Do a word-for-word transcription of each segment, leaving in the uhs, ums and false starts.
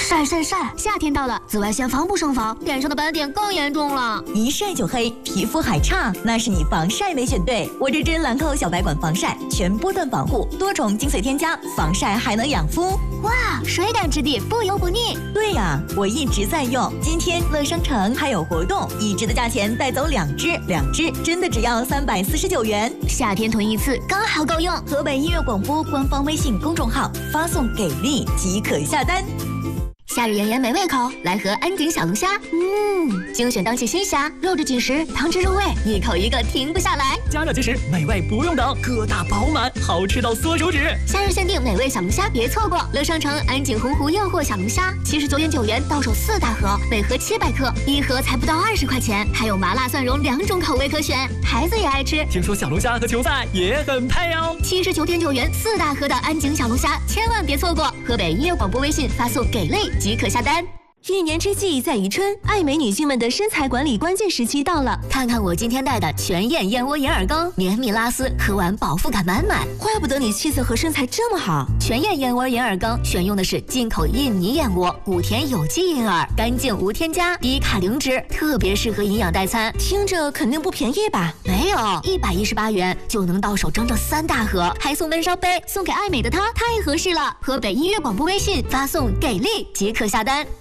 晒晒晒！夏天到了，紫外线防不胜防，脸上的斑点更严重了。 一晒就黑，皮肤还差，那是你防晒没选对。我这支兰蔻小白管防晒，全波段保护，多重精粹添加，防晒还能养肤。 哇，水感质地，不油不腻。 对呀，我一直在用。今天乐商城还有活动，一支的价钱带走两支，两支真的只要三百四十九元。 夏天囤一次刚好够用。 河北音乐广播官方微信公众号发送给力即可下单。 夏日炎炎没胃口，来盒安井小龙虾。嗯，精选当季新虾，肉质紧实，汤汁入味，一口一个停不下来。 加热即食，美味不用等，个大饱满，好吃到缩手指。 夏日限定美味小龙虾，别错过！乐商城安井洪湖诱惑小龙虾，七十九点九元到手四大盒，每盒七百克，一盒才不到二十块钱，还有麻辣蒜蓉两种口味可选，孩子也爱吃。 听说小龙虾和球赛也很配哦。 七十九点九元四大盒的安井小龙虾，千万别错过！河北音乐广播微信发送给力即可下单。 一年之计在于春，爱美女性们的身材管理关键时期到了。 看看我今天带的全燕燕窝银耳羹，绵密拉丝，喝完饱腹感满满。 怪不得你气色和身材这么好。 全燕燕窝银耳羹选用的是进口印尼燕窝，谷田有机银耳，干净无添加，低卡零脂，特别适合营养代餐。 听着肯定不便宜吧？ 没有，一百一十八元就能到手整整三大盒，还送温烧杯，送给爱美的她，太合适了。河北音乐广播微信发送给力即可下单。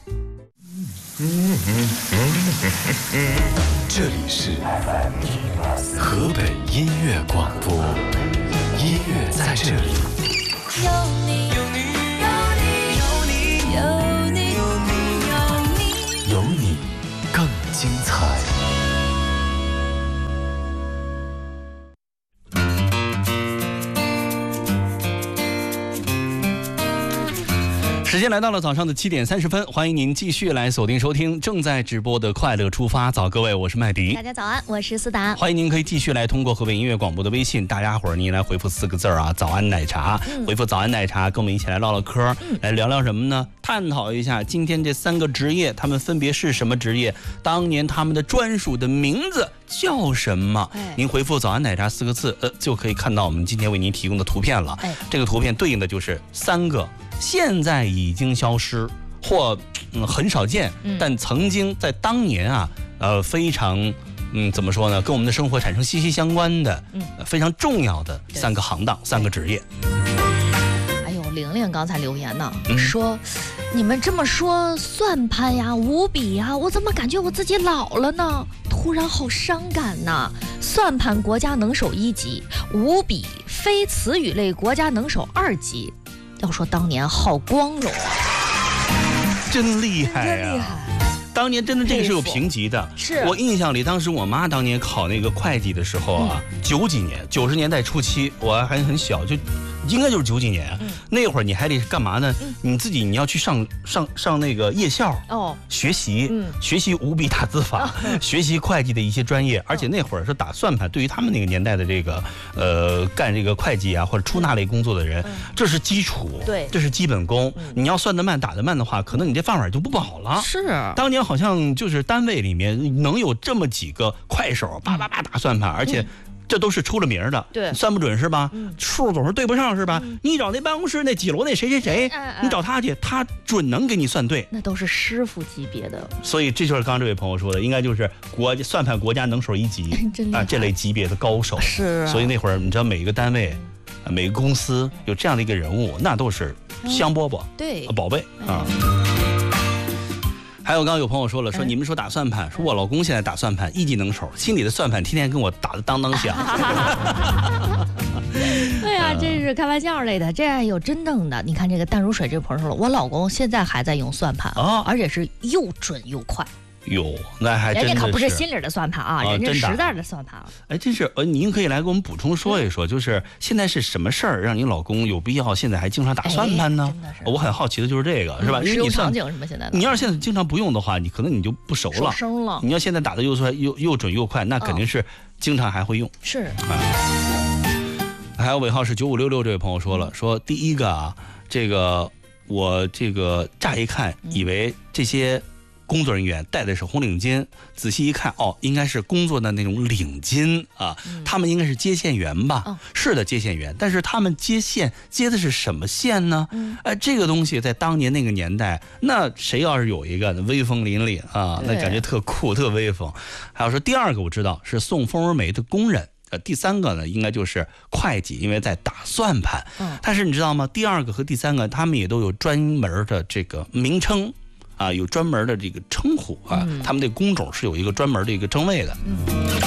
这里是河北音乐广播，音乐在这里。 有你，有你，有你，有你，有你，有你， 有你更精彩。 时间来到了早上的七点三十分，欢迎您继续来锁定收听正在直播的快乐出发。早各位，我是麦迪。 大家早安，我是思达。 欢迎您可以继续来通过河北音乐广播的微信，大家伙儿您来回复四个字啊，早安奶茶，嗯、回复早安奶茶，跟我们一起来唠唠嗑，嗯、来聊聊什么呢？探讨一下今天这三个职业，他们分别是什么职业？当年他们的专属的名字叫什么？哎、您回复早安奶茶四个字，呃，就可以看到我们今天为您提供的图片了。哎、这个图片对应的就是三个现在已经消失或嗯很少见，嗯、但曾经在当年啊，呃非常嗯怎么说呢，跟我们的生活产生息息相关的，嗯、呃，非常重要的三个行当、三个职业。 哎呦，玲玲刚才留言呢，嗯、说你们这么说算盘呀、五笔呀，我怎么感觉我自己老了呢？突然好伤感呐！算盘国家能手一级，五笔非词语类国家能手二级。要说当年好光荣啊， 真厉害呀、啊！真厉害！当年真的这个是有评级的。是我印象里，当时我妈当年考那个会计的时候啊，嗯、九几年，九十年代初期，我还很小，就应该就是九几年。嗯、那会儿你还得干嘛呢？嗯、你自己你要去上上上那个夜校哦，学习，嗯、学习五笔打字法，哦、学习会计的一些专业。而且那会儿是打算盘，对于他们那个年代的这个呃干这个会计啊或者出纳类工作的人，嗯、这是基础，对，这是基本功。嗯、你要算得慢打得慢的话，可能你这饭碗就不保了。是，当年好像就是单位里面能有这么几个快手，叭叭叭打算盘，而且。这都是出了名的，对，算不准是吧？嗯、数总是对不上是吧？嗯、你找那办公室那几楼那谁谁谁，嗯、你找他去，他准能给你算对。 那都是师傅级别的。 所以这就是刚刚这位朋友说的，应该就是国算盘国家能手一级啊，这类级别的高手。是、啊。所以那会儿你知道每个单位、每个公司有这样的一个人物，那都是香饽饽，对，宝贝啊。还有刚刚有朋友说了，说你们说打算盘，说我老公现在打算盘一级能手，心里的算盘天天跟我打得当当响。 对呀、啊，这是开玩笑类的，这样有真正的。你看这个淡如水这朋友说了，我老公现在还在用算盘啊，而且是又准又快。哟，那还真的是，人家可不是心里的算盘啊，啊人家实在的算盘。哎， 真是，呃，您可以来给我们补充说一说，嗯、就是现在是什么事儿让你老公有必要现在还经常打算盘呢？哎、我很好奇的就是这个，嗯、是吧？因为你算场景什么现在的， 你要是现在经常不用的话，你可能你就不熟了。生了。你要现在打的又快又又准又快，那肯定是经常还会用。哦、是。啊、还有尾号是九五六六这位朋友说了，说第一个啊，这个我这个乍一看以为这些。 工作人员戴的是红领巾，仔细一看，哦，应该是工作的那种领巾啊，嗯、他们应该是接线员吧？哦、是的，接线员。但是他们接线接的是什么线呢？嗯、呃，这个东西在当年那个年代，那谁要是有一个威风凛凛啊，那感觉特酷特威风。还有说第二个我知道是送蜂窝煤的工人。呃，第三个呢，应该就是会计，因为在打算盘。嗯，但是你知道吗？第二个和第三个，他们也都有专门的这个名称，啊，有专门的这个称呼啊，嗯、他们这工种是有一个专门的一个称谓的。嗯，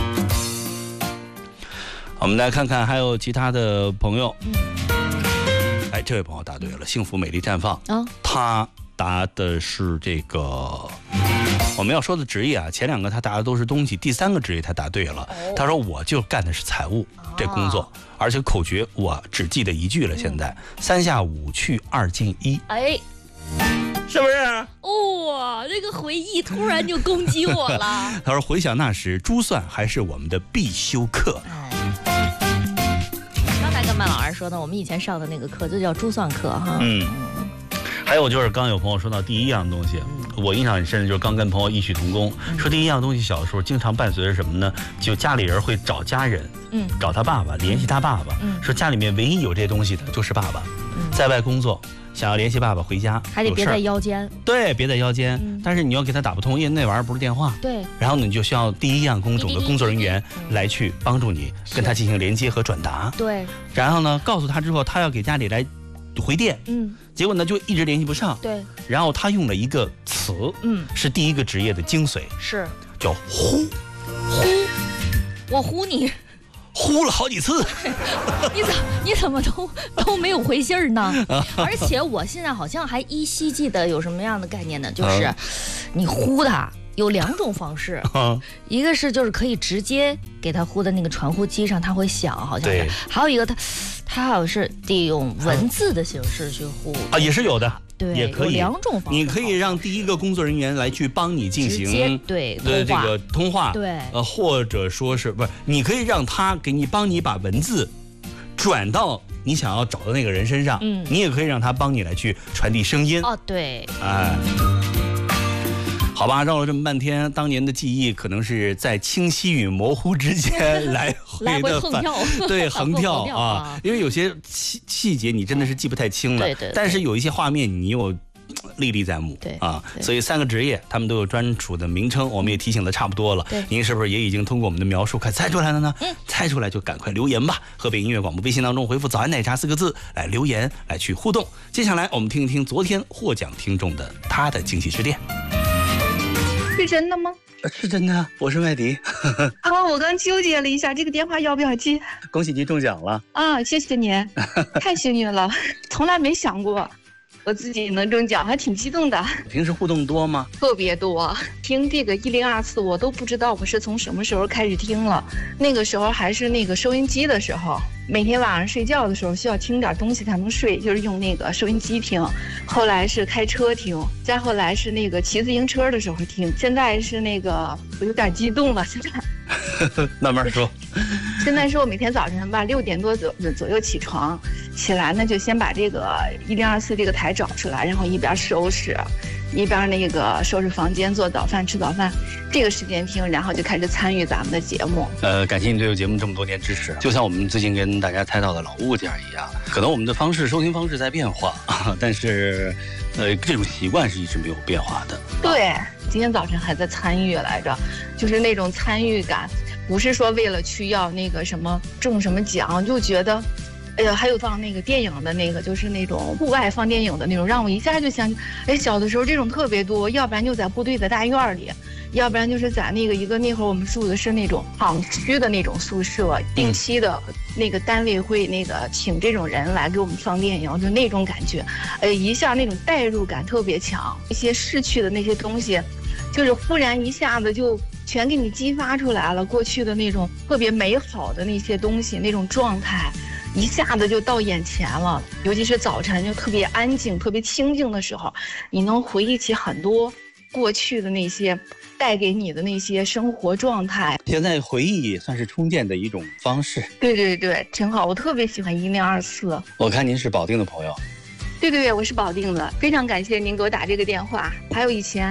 我们来看看还有其他的朋友。嗯，哎，这位朋友答对了，幸福美丽绽放。啊、哦，他答的是这个。我们要说的职业啊，前两个他答的都是东西，第三个职业他答对了。哦、他说我就干的是财务、哦、这工作，而且口诀我只记得一句了。现在、嗯、三下五去二进一，哎，是不是？ 哇，这个回忆突然就攻击我了。 他说回想那时，珠算还是我们的必修课。 哎，刚才跟麦老师说的，我们以前上的那个课就叫珠算课哈。嗯。 还有就是刚有朋友说到第一样东西，我印象很深的就是刚跟朋友异曲同工，说第一样东西小的时候经常伴随着什么呢？就家里人会找家人，嗯，找他爸爸，联系他爸爸，嗯，说家里面唯一有这东西的就是爸爸，在外工作，想要联系爸爸回家， 还得别在腰间， 对，别在腰间，嗯、但是你要给他打不通，因为那玩意儿不是电话， 对， 然后你就需要第一样工种的工作人员来去帮助你跟他进行连接和转达， 对， 然后呢，告诉他之后，他要给家里来回电，嗯。结果呢，就一直联系不上。 对， 然后他用了一个词，嗯，是第一个职业的精髓， 是叫呼呼，我呼你， 呼了好几次。 你怎你怎么都都没有回信儿呢？而且我现在好像还依稀记得有什么样的概念呢？就是你呼他有两种方式，啊、一个是就是可以直接给他呼的那个传呼机上，它会响，好像是；还有一个他。他好像是得用文字的形式去呼啊，也是有的， 对， 也可以有两种方式。 你可以让第一个工作人员来去帮你进行对对这个通话， 对， 呃，或者说是不是？你可以让他给你帮你把文字转到你想要找的那个人身上，嗯，你也可以让他帮你来去传递声音。 哦，对， 哎。好吧，绕了这么半天，当年的记忆可能是在清晰与模糊之间来回的反， 对，横跳啊，因为有些细细节你真的是记不太清了， 对 对, 对。 但是有一些画面你有历历在目， 对啊，所以三个职业他们都有专属的名称，我们也提醒的差不多了。您是不是也已经通过我们的描述快猜出来了呢？嗯，猜出来就赶快留言吧。河北音乐广播微信当中回复“早安奶茶”四个字来留言来去互动。接下来我们听一听昨天获奖听众的他的惊喜致电。 是真的吗？ 是真的，我是麦迪。 啊，我刚纠结了一下，这个电话要不要接？ 恭喜您中奖了啊！谢谢您，太幸运了，从来没想过我自己能中奖，还挺激动的。 平时互动多吗？ 特别多，听这个一零二四，我都不知道我是从什么时候开始听了。那个时候还是那个收音机的时候，每天晚上睡觉的时候需要听点东西才能睡，就是用那个收音机听。后来是开车听，再后来是那个骑自行车的时候听，现在是那个我有点激动了，现在。 慢慢说。 现在是我每天早晨吧六点多左左右起床，起来呢就先把这个一零二四这个台找出来，然后一边收拾，一边那个收拾房间做早饭吃早饭，这个时间听，然后就开始参与咱们的节目。 呃，感谢你对节目这么多年支持，就像我们最近跟大家猜到的老物件一样，可能我们的方式收听方式在变化，但是呃这种习惯是一直没有变化的。 对，今天早晨还在参与来着，就是那种参与感，不是说为了去要那个什么中什么奖，就觉得哎呀，还有放那个电影的那个，就是那种户外放电影的那种，让我一下就想，哎，小的时候这种特别多，要不然就在部队的大院里，要不然就是在那个一个那会儿我们住的是那种厂区的那种宿舍，定期的那个单位会那个请这种人来给我们放电影，就那种感觉，哎，一下那种代入感特别强，一些逝去的那些东西，就是忽然一下子就全给你激发出来了，过去的那种特别美好的那些东西，那种状态。一下子就到眼前了，尤其是早晨就特别安静、特别清静的时候，你能回忆起很多过去的那些带给你的那些生活状态。 现在回忆也算是充电的一种方式。 对对对，挺好，我特别喜欢一零二四。 我看您是保定的朋友。 对对对，我是保定的，非常感谢您给我打这个电话。还有以前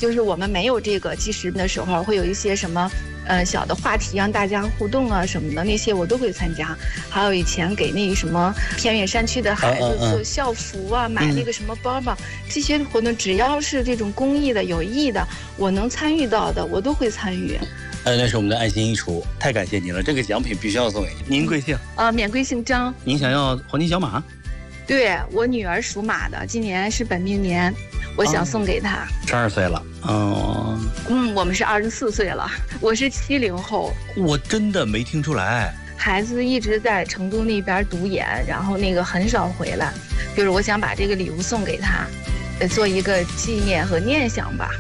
就是我们没有这个计时的时候，会有一些什么。呃，小的话题让大家互动啊什么的，那些我都会参加。还有以前给那什么偏远山区的孩子做校服啊，买那个什么包包，这些活动只要是这种公益的、有益的，我能参与到的，我都会参与。 呃，那是我们的爱心一厨，太感谢您了，这个奖品必须要送给您。 您贵姓？ 呃，免贵姓张。 您想要黄金小马？ 对，我女儿属马的，今年是本命年，我想送给她。 十二岁了。 哦， 嗯，我们是二十四岁了，我是七零后。 我真的没听出来。 孩子一直在成都那边读研，然后那个很少回来，就是我想把这个礼物送给他，呃，做一个纪念和念想吧。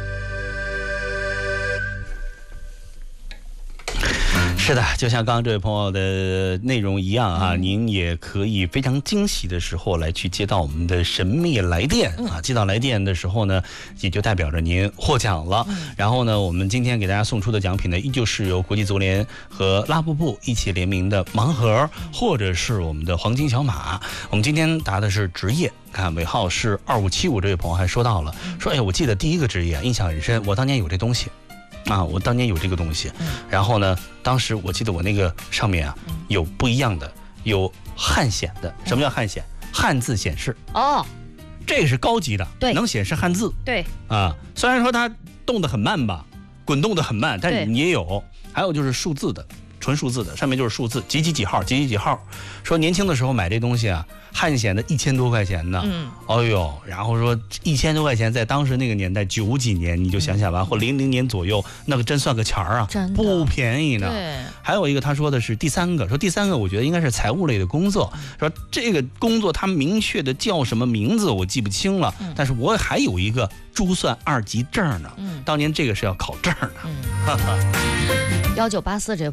是的，就像刚刚这位朋友的内容一样啊，您也可以非常惊喜的时候来去接到我们的神秘来电啊，接到来电的时候呢，也就代表着您获奖了。然后呢，我们今天给大家送出的奖品呢，依旧是由国际足联和拉布布一起联名的盲盒，或者是我们的黄金小马。我们今天答的是职业。看尾号是二五七五，这位朋友还说到了，说哎，我记得第一个职业印象很深，我当年有这东西。啊，我当年有这个东西，然后呢，当时我记得我那个上面啊有不一样的，有汉显的。什么叫汉显？汉字显示。哦，这个是高级的，对，能显示汉字。对，啊，虽然说它动得很慢吧，滚动得很慢，但是你也有。还有就是数字的，纯数字的，上面就是数字，几几几号，几几几号。说年轻的时候买这东西啊，汉显的一千多块钱呢，嗯，哎呦，然后说一千多块钱，在当时那个年代，九几年你就想想吧，嗯、或零零年左右，那个真算个钱儿啊，不便宜呢。对，还有一个他说的是第三个，说第三个我觉得应该是财务类的工作，说这个工作他明确的叫什么名字我记不清了，嗯、但是我还有一个珠算二级证呢，嗯，当年这个是要考证的。嗯，哈哈。 幺九八四这